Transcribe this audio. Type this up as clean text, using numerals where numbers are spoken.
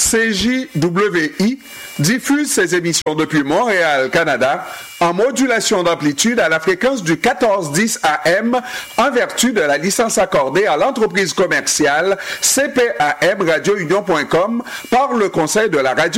CJWI diffuse ses émissions depuis Montréal, Canada, en modulation d'amplitude à la fréquence du 1410 AM en vertu de la licence accordée à l'entreprise commerciale CPAM Radio Union.com par le Conseil de la radio